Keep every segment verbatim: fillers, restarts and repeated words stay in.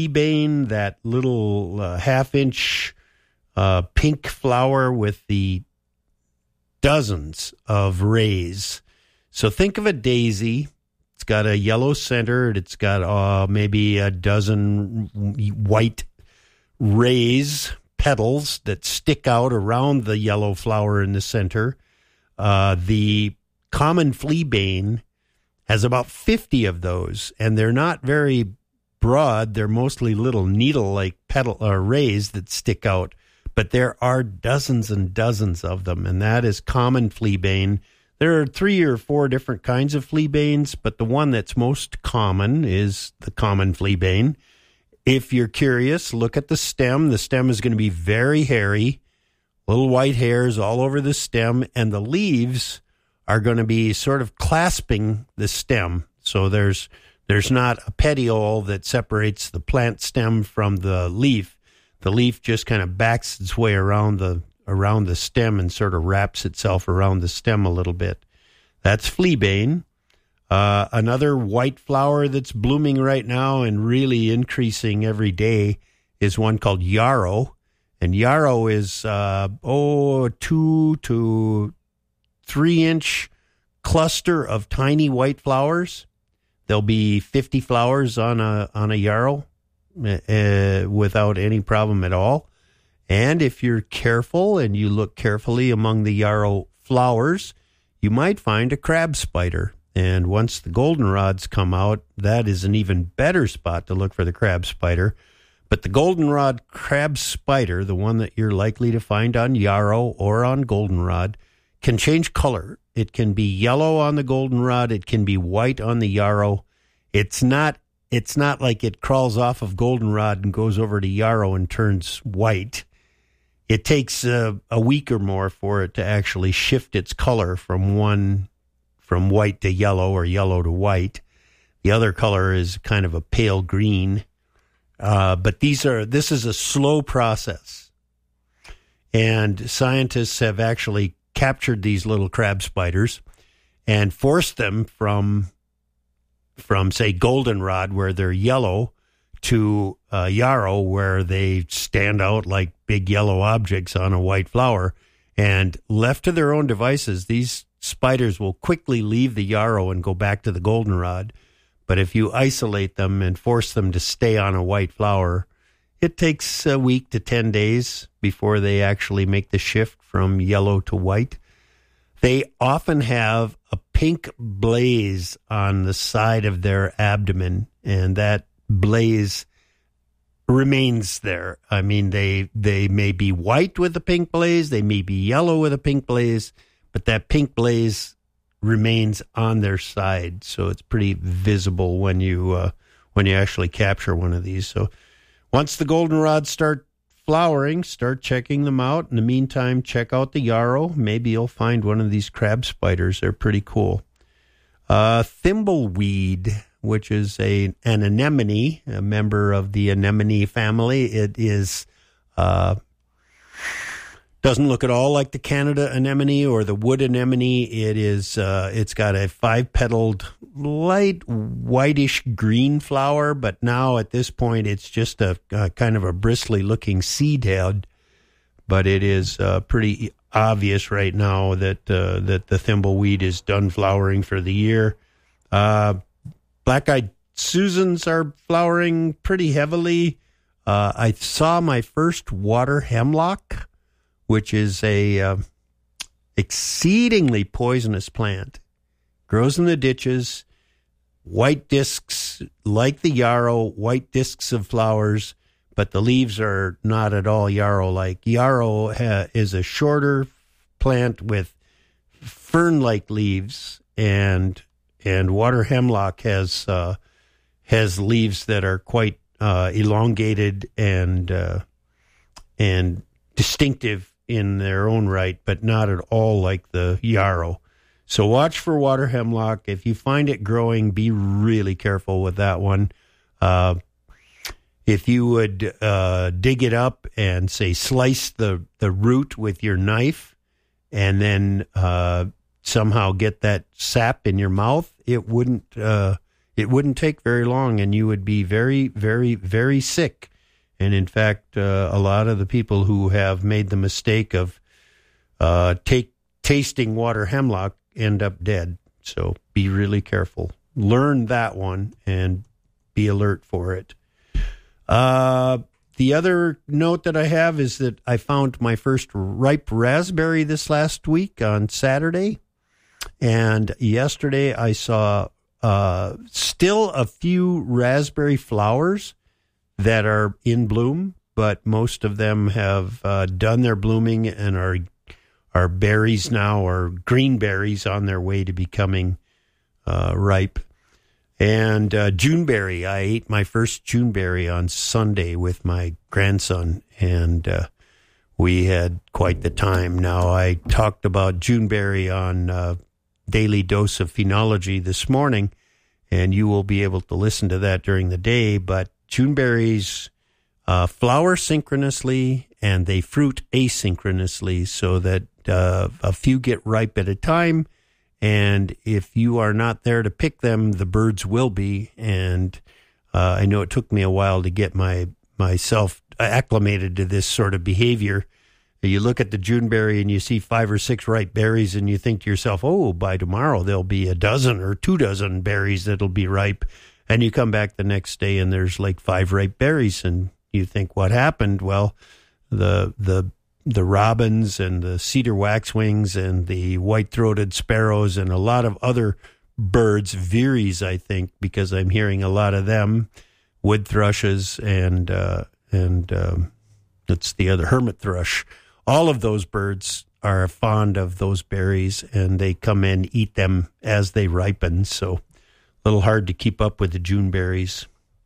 fleabane, that little uh, half-inch uh, pink flower with the dozens of rays. So think of a daisy. It's got a yellow center. It's got uh, maybe a dozen white rays, petals that stick out around the yellow flower in the center. Uh, the common fleabane has about fifty of those, and they're not very broad. They're mostly little needle-like petal or rays that stick out, but there are dozens and dozens of them, and that is common fleabane. There are three or four different kinds of fleabanes, but the one that's most common is the common fleabane. If you're curious, look at the stem. The stem is going to be very hairy, little white hairs all over the stem, and the leaves are going to be sort of clasping the stem. So there's there's not a petiole that separates the plant stem from the leaf. The leaf just kind of backs its way around the around the stem and sort of wraps itself around the stem a little bit. That's fleabane. Uh, another white flower that's blooming right now and really increasing every day is one called yarrow. And yarrow is, uh, oh, two to three inch cluster of tiny white flowers. There'll be fifty flowers on a, on a yarrow uh, without any problem at all. And if you're careful and you look carefully among the yarrow flowers, you might find a crab spider. And once the goldenrods come out, that is an even better spot to look for the crab spider. But the goldenrod crab spider, the one that you're likely to find on yarrow or on goldenrod, can change color. It can be yellow on the goldenrod. It can be white on the yarrow. It's not, it's not like it crawls off of goldenrod and goes over to yarrow and turns white. It takes uh, a week or more for it to actually shift its color from one, from white to yellow or yellow to white. The other color is kind of a pale green. Uh, but these are, this is a slow process. And scientists have actually captured these little crab spiders and forced them from, from say, goldenrod, where they're yellow, to uh, yarrow, where they stand out like big yellow objects on a white flower. And left to their own devices, these spiders will quickly leave the yarrow and go back to the goldenrod. But if you isolate them and force them to stay on a white flower, it takes a week to ten days before they actually make the shift from yellow to white. They often have a pink blaze on the side of their abdomen, and that blaze remains there. I mean, they they may be white with a pink blaze, they may be yellow with a pink blaze, but that pink blaze remains on their side, so it's pretty visible when you uh, when you actually capture one of these. So once the goldenrods start flowering, start checking them out. In the meantime, check out the yarrow. Maybe you'll find one of these crab spiders. They're pretty cool. Uh, thimbleweed, which is a an anemone, a member of the anemone family. It is uh, doesn't look at all like the Canada anemone or the wood anemone. It is uh, it's got a five-petaled, light whitish green flower, but now at this point it's just a, a kind of a bristly-looking seed head. But it is uh, pretty obvious right now that uh, that the thimbleweed is done flowering for the year. Uh, Black-eyed Susans are flowering pretty heavily. Uh, I saw my first water hemlock, which is a uh, exceedingly poisonous plant. Grows in the ditches, white discs like the yarrow, white discs of flowers, but the leaves are not at all yarrow-like. Yarrow ha- is a shorter plant with fern-like leaves, and and water hemlock has uh, has leaves that are quite uh, elongated and uh, and distinctive in their own right, but not at all like the yarrow. So watch for water hemlock. If you find it growing, be really careful with that one. Uh, if you would uh, dig it up and, say, slice the, the root with your knife and then uh, somehow get that sap in your mouth, it wouldn't uh, it wouldn't take very long, and you would be very, very, very sick. And in fact, uh, a lot of the people who have made the mistake of uh, take tasting water hemlock end up dead. So be really careful. Learn that one and be alert for it. Uh, the other note that I have is that I found my first ripe raspberry this last week on Saturday. And yesterday I saw uh, still a few raspberry flowers that are in bloom, but most of them have uh, done their blooming and are are berries now, or green berries on their way to becoming uh, ripe. And uh, Juneberry, I ate my first Juneberry on Sunday with my grandson, and uh, we had quite the time. Now, I talked about Juneberry on uh, Daily Dose of Phenology this morning, and you will be able to listen to that during the day, but Juneberries uh, flower synchronously and they fruit asynchronously, so that uh, a few get ripe at a time. And if you are not there to pick them, the birds will be. And uh, I know it took me a while to get my myself acclimated to this sort of behavior. You look at the Juneberry and you see five or six ripe berries, and you think to yourself, oh, by tomorrow there'll be a dozen or two dozen berries that'll be ripe. And you come back the next day and there's like five ripe berries, and you think, what happened? Well, the the the robins and the cedar waxwings and the white-throated sparrows and a lot of other birds, veeries, I think, because I'm hearing a lot of them, wood thrushes and uh, and um, that's the other hermit thrush. All of those birds are fond of those berries, and they come in, eat them as they ripen. So a little hard to keep up with the Juneberries.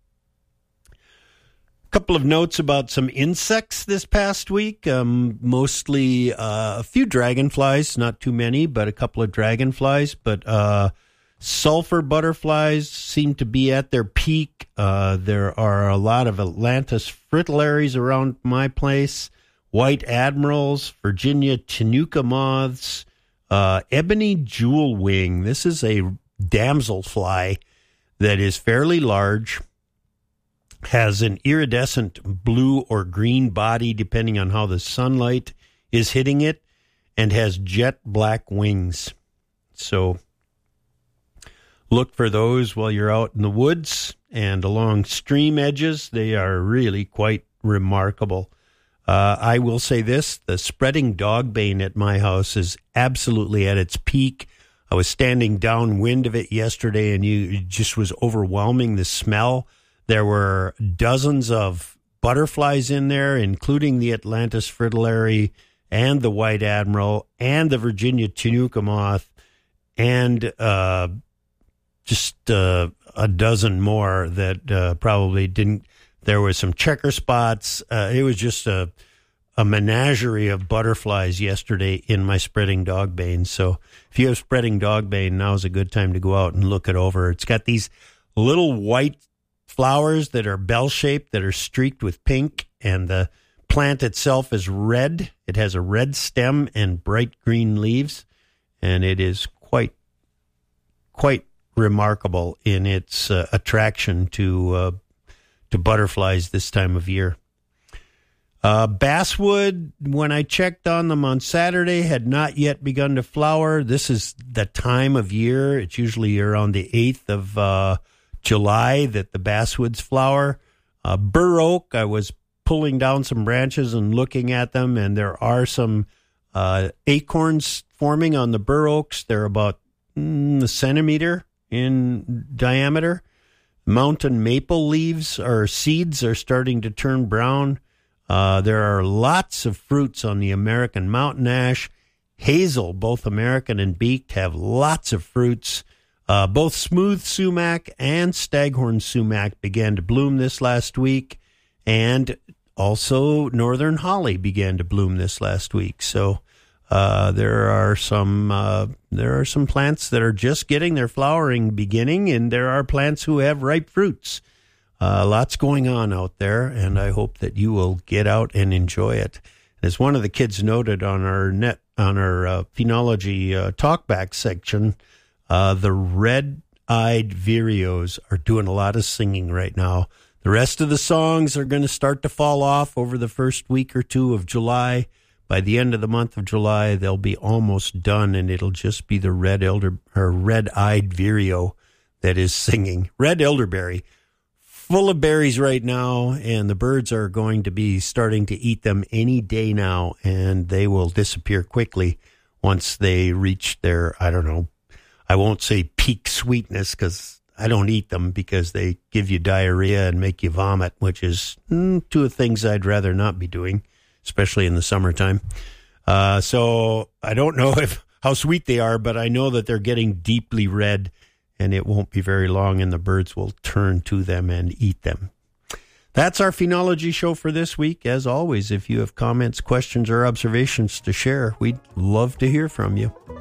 A couple of notes about some insects this past week. Um, mostly uh, a few dragonflies, not too many, but a couple of dragonflies. But uh, sulfur butterflies seem to be at their peak. Uh, there are a lot of Atlantis fritillaries around my place, white admirals, Virginia Chinook moths, uh, ebony jewel wing. This is a damselfly that is fairly large, has an iridescent blue or green body depending on how the sunlight is hitting it, and has jet black wings. So look for those while you're out in the woods and along stream edges. They are really quite remarkable. Uh, I will say this, the spreading dogbane at my house is absolutely at its peak. I was standing downwind of it yesterday, and you, it just was overwhelming, the smell. There were dozens of butterflies in there, including the Atlantis fritillary and the white admiral and the Virginia Chinook moth, and uh, just uh, a dozen more that uh, probably didn't. There was some checker spots. Uh, it was just a, a menagerie of butterflies yesterday in my spreading dogbane. So if you have spreading dogbane, now's a good time to go out and look it over. It's got these little white flowers that are bell-shaped, that are streaked with pink, and the plant itself is red. It has a red stem and bright green leaves, and it is quite, quite remarkable in its uh, attraction to uh, to butterflies this time of year. Uh, basswood, when I checked on them on Saturday, had not yet begun to flower. This is the time of year. It's usually around the eighth of uh, July that the basswoods flower. Uh, bur oak, I was pulling down some branches and looking at them, and there are some uh, acorns forming on the bur oaks. They're about mm, a centimeter in diameter. Mountain maple leaves or seeds are starting to turn brown. Uh, there are lots of fruits on the American mountain ash. Hazel, both American and beaked, have lots of fruits. Uh, both smooth sumac and staghorn sumac began to bloom this last week, and also northern holly began to bloom this last week. So uh, there are some uh, there are some plants that are just getting their flowering beginning, and there are plants who have ripe fruits. Uh, lots going on out there, and I hope that you will get out and enjoy it. As one of the kids noted on our net on our uh, phenology uh, talkback section, uh, the red red-eyed vireos are doing a lot of singing right now. The rest of the songs are going to start to fall off over the first week or two of July. By the end of the month of July, they'll be almost done, and it'll just be the red elder or red-eyed vireo that is singing. Red elderberry, full of berries right now, and the birds are going to be starting to eat them any day now, and they will disappear quickly once they reach their, I don't know, I won't say peak sweetness because I don't eat them because they give you diarrhea and make you vomit, which is mm, two of the things I'd rather not be doing, especially in the summertime. Uh, so I don't know if how sweet they are, but I know that they're getting deeply red, and it won't be very long, and the birds will turn to them and eat them. That's our Phenology show for this week. As always, if you have comments, questions, or observations to share, we'd love to hear from you.